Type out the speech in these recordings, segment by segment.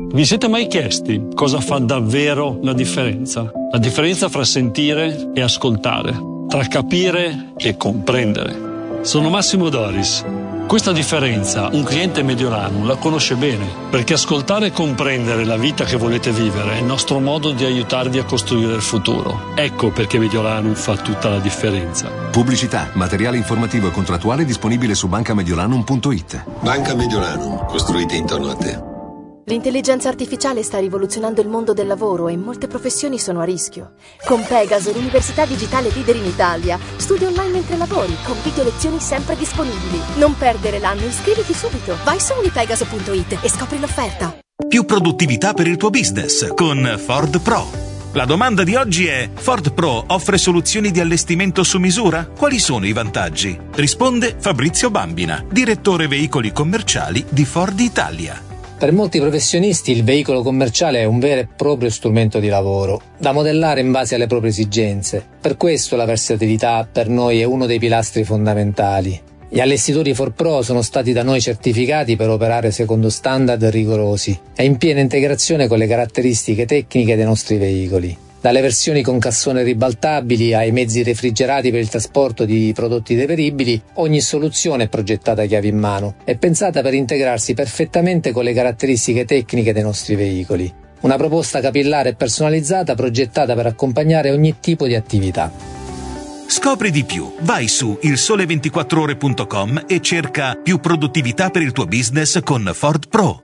Vi siete mai chiesti cosa fa davvero la differenza? La differenza fra sentire e ascoltare, tra capire e comprendere. Sono Massimo Doris. Questa differenza un cliente Mediolanum la conosce bene, perché ascoltare e comprendere la vita che volete vivere è il nostro modo di aiutarvi a costruire il futuro. Ecco perché Mediolanum fa tutta la differenza. Pubblicità, materiale informativo e contrattuale disponibile su bancamediolanum.it. Banca Mediolanum, costruite intorno a te. L'intelligenza artificiale sta rivoluzionando il mondo del lavoro e molte professioni sono a rischio. Con Pegaso, l'università digitale leader in Italia, studi online mentre lavori, con video lezioni sempre disponibili. Non perdere l'anno, iscriviti subito. Vai su unipegaso.it e scopri l'offerta. Più produttività per il tuo business con Ford Pro. La domanda di oggi è: Ford Pro offre soluzioni di allestimento su misura? Quali sono i vantaggi? Risponde Fabrizio Bambina, direttore veicoli commerciali di Ford Italia. Per molti professionisti il veicolo commerciale è un vero e proprio strumento di lavoro, da modellare in base alle proprie esigenze. Per questo la versatilità per noi è uno dei pilastri fondamentali. Gli allestitori Ford Pro sono stati da noi certificati per operare secondo standard rigorosi e in piena integrazione con le caratteristiche tecniche dei nostri veicoli. Dalle versioni con cassone ribaltabili ai mezzi refrigerati per il trasporto di prodotti deperibili, ogni soluzione è progettata a chiave in mano e pensata per integrarsi perfettamente con le caratteristiche tecniche dei nostri veicoli. Una proposta capillare e personalizzata progettata per accompagnare ogni tipo di attività. Scopri di più. Vai su ilsole24ore.com e cerca più produttività per il tuo business con Ford Pro.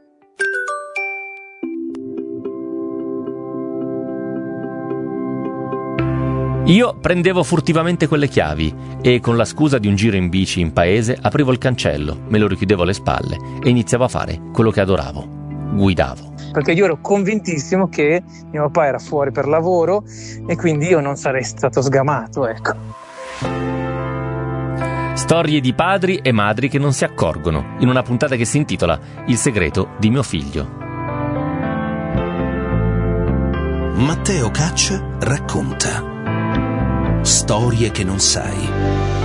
Io prendevo furtivamente quelle chiavi e con la scusa di un giro in bici in paese aprivo il cancello, me lo richiudevo alle spalle e iniziavo a fare quello che adoravo. Guidavo. Perché io ero convintissimo che mio papà era fuori per lavoro e quindi io non sarei stato sgamato, ecco. Storie di padri e madri che non si accorgono, in una puntata che si intitola Il segreto di mio figlio. Matteo Caccia racconta storie che non sai.